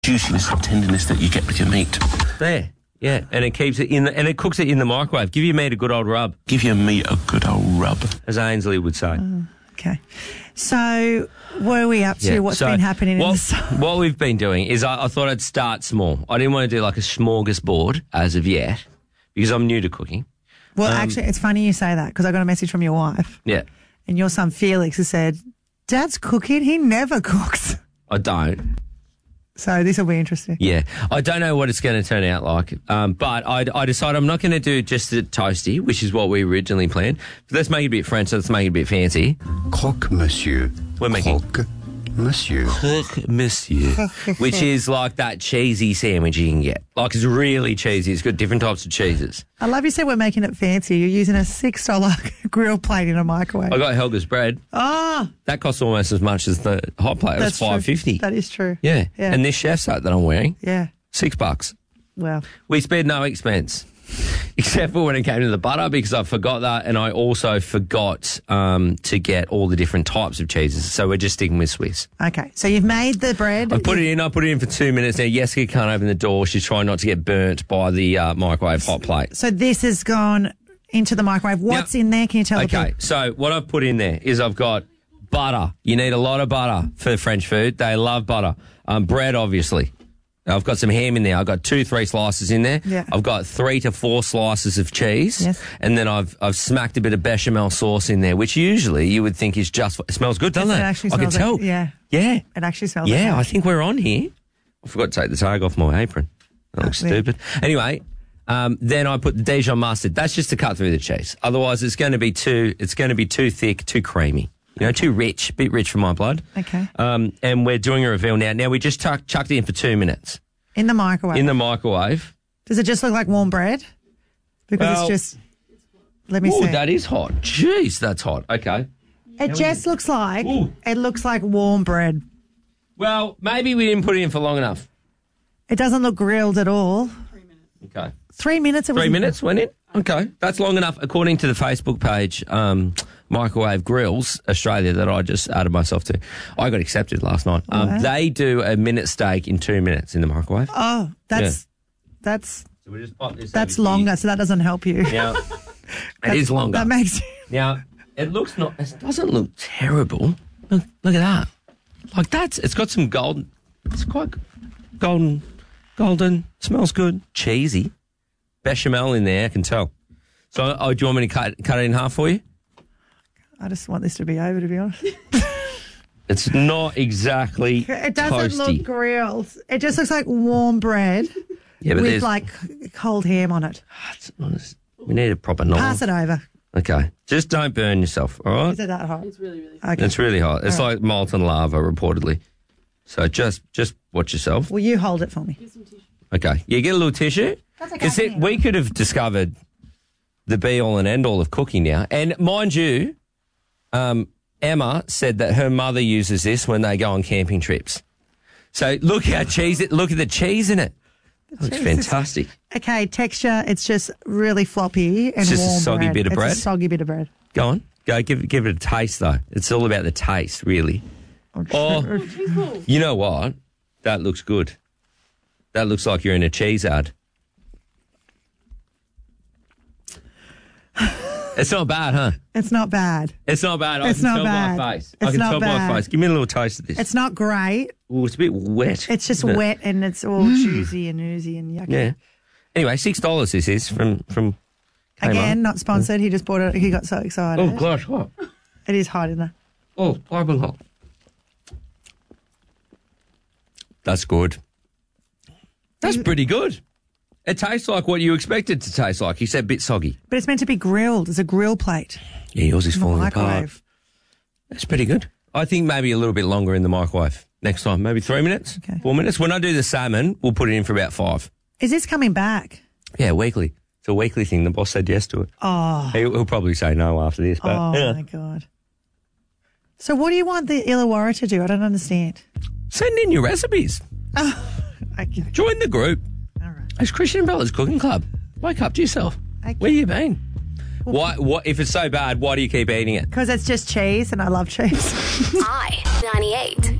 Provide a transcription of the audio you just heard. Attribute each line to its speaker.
Speaker 1: juiciness and tenderness that you get with your meat.
Speaker 2: There. Yeah, and it keeps it in and it cooks it in the microwave. Give your meat a good old rub.
Speaker 1: Give your meat a good old rub.
Speaker 2: As Ainsley would say.
Speaker 3: Okay. So, what are we up to? What's been happening in the summer?
Speaker 2: What we've been doing is I thought I'd start small. I didn't want to do like a smorgasbord as of yet because I'm new to cooking.
Speaker 3: Well, actually, it's funny you say that because I got a message from your wife.
Speaker 2: Yeah.
Speaker 3: And your son Felix has said, Dad's cooking, he never cooks.
Speaker 2: I don't.
Speaker 3: So this will be interesting.
Speaker 2: Yeah. I don't know what it's going to turn out like, but I decided I'm not going to do just the toasty, which is what we originally planned. But let's make it a bit French, let's make it a bit fancy.
Speaker 4: Croque monsieur.
Speaker 2: We're making
Speaker 4: Croque monsieur.
Speaker 2: Croque monsieur, which is like that cheesy sandwich you can get. Like it's really cheesy. It's got different types of cheeses.
Speaker 3: I love you said we're making it fancy. You're using a $6 grill plate in a microwave.
Speaker 2: I got Helga's bread.
Speaker 3: Oh.
Speaker 2: That costs almost as much as the hot plate. It was $5.50.
Speaker 3: That is true.
Speaker 2: Yeah. And this chef's hat that I'm wearing, $6.
Speaker 3: Well.
Speaker 2: We spared no expense. Except for when it came to the butter, because I forgot that, and I also forgot to get all the different types of cheeses. So we're just sticking with Swiss.
Speaker 3: Okay, so you've made the bread.
Speaker 2: I put it in for 2 minutes. Now Jessica can't open the door. She's trying not to get burnt by the microwave hot plate.
Speaker 3: So this has gone into the microwave. What's in there? Can you tell the people?
Speaker 2: Okay, so what I've put in there is I've got butter. You need a lot of butter for French food. They love butter. Bread, obviously. I've got some ham in there. I've got 2-3 slices in there.
Speaker 3: Yeah.
Speaker 2: I've got 3 to 4 slices of cheese.
Speaker 3: Yes.
Speaker 2: And then I've smacked a bit of bechamel sauce in there, which usually you would think is just... It smells good, doesn't it?
Speaker 3: It actually
Speaker 2: I can
Speaker 3: smells
Speaker 2: tell.
Speaker 3: like, yeah.
Speaker 2: Yeah.
Speaker 3: It actually smells
Speaker 2: Yeah,
Speaker 3: like
Speaker 2: I think we're on here. I forgot to take the tag off my apron. That looks stupid. Anyway, then I put the Dijon mustard. That's just to cut through the cheese. Otherwise, it's going to be too thick, too creamy. You know, too rich, a bit rich for my blood.
Speaker 3: Okay.
Speaker 2: And we're doing a reveal now. Now, we just chucked it in for 2 minutes.
Speaker 3: In the microwave?
Speaker 2: In the microwave.
Speaker 3: Does it just look like warm bread? Because it's just... Let me see.
Speaker 2: Oh, that is hot. Jeez, that's hot. Okay.
Speaker 3: It just looks like... It looks like warm bread.
Speaker 2: Well, maybe we didn't put it in for long enough.
Speaker 3: It doesn't look grilled at all.
Speaker 5: 3 minutes.
Speaker 2: Okay.
Speaker 3: 3 minutes? It was
Speaker 2: 3 minutes went in? Okay. That's long enough, according to the Facebook page, Microwave Grills Australia, that I just added myself to. I got accepted last night. They do a minute steak in 2 minutes in the microwave.
Speaker 3: Oh, that's
Speaker 2: So we just pop this
Speaker 3: that's
Speaker 2: over here.
Speaker 3: longer, so that doesn't help you.
Speaker 2: Now, it is longer.
Speaker 3: That makes...
Speaker 2: Now, it doesn't look terrible. Look at that. Like it's got some golden, it's quite golden, smells good, cheesy. Bechamel in there, I can tell. So, do you want me to cut it in half for you?
Speaker 3: I just want this to be over, to be honest.
Speaker 2: It's not exactly
Speaker 3: It doesn't
Speaker 2: toasty.
Speaker 3: look grilled. It just looks like warm bread with like cold ham on it.
Speaker 2: We need a proper novel.
Speaker 3: Pass it over.
Speaker 2: Okay. Just don't burn yourself, all right?
Speaker 3: Is it that hot?
Speaker 5: It's really, really
Speaker 3: Okay.
Speaker 2: It's really hot. It's like molten lava, reportedly. So just watch yourself.
Speaker 3: Will you hold it for me?
Speaker 2: Okay. You get a little tissue.
Speaker 3: That's okay.
Speaker 2: Because we could have discovered the be-all and end-all of cooking now. And mind you, Emma said that her mother uses this when they go on camping trips. So look at the cheese in it. That looks fantastic.
Speaker 3: Okay, texture, it's just really floppy and
Speaker 2: It's just
Speaker 3: warm
Speaker 2: a soggy
Speaker 3: bread.
Speaker 2: bit of bread?
Speaker 3: It's a soggy bit of bread.
Speaker 2: Go on. Go give it a taste, though. It's all about the taste, really. Oh, you know what? That looks good. That looks like you're in a cheese ad. It's not bad, huh?
Speaker 3: It's not bad.
Speaker 2: It's not bad.
Speaker 3: It's
Speaker 2: I can
Speaker 3: not
Speaker 2: tell
Speaker 3: bad.
Speaker 2: by face.
Speaker 3: It's
Speaker 2: I can
Speaker 3: not
Speaker 2: tell by
Speaker 3: bad.
Speaker 2: face. Give me a little taste of this.
Speaker 3: It's not great.
Speaker 2: Oh, it's a bit wet.
Speaker 3: It's just
Speaker 2: isn't it?
Speaker 3: wet and it's all juicy and oozy and yucky.
Speaker 2: Yeah. Anyway, $6 this is from Kmart.
Speaker 3: Again, not sponsored. He just bought it. He got so excited.
Speaker 2: Oh, gosh, what?
Speaker 3: It is hot, isn't it?
Speaker 2: Oh, piping hot. That's good. That's pretty good. It tastes like what you expect it to taste like. You said a bit soggy.
Speaker 3: But it's meant to be grilled. It's a grill plate.
Speaker 2: Yeah, yours is
Speaker 3: In the
Speaker 2: falling apart.
Speaker 3: microwave.
Speaker 2: That's pretty good. I think maybe a little bit longer in the microwave next time. Maybe 3 minutes,
Speaker 3: Okay.
Speaker 2: 4 minutes. When I do the salmon, we'll put it in for about 5.
Speaker 3: Is this coming back?
Speaker 2: Yeah, weekly. It's a weekly thing. The boss said yes to it.
Speaker 3: Oh,
Speaker 2: He'll probably say no after this. But
Speaker 3: oh my God. So what do you want the Illawarra to do? I don't understand.
Speaker 2: Send in your recipes.
Speaker 3: Okay.
Speaker 2: Join the group.
Speaker 3: All right.
Speaker 2: It's Christian Bella's Cooking Club. Wake up to yourself.
Speaker 3: Okay.
Speaker 2: Where you been? What? If it's so bad, why do you keep eating it?
Speaker 3: Because it's just cheese and I love cheese.
Speaker 6: I-98.